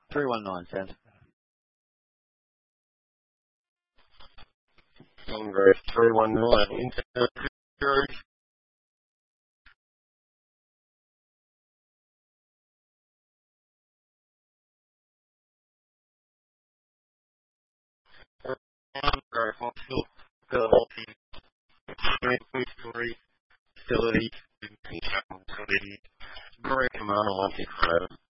319 cents. Congress 319 into George. Facility, Great Command,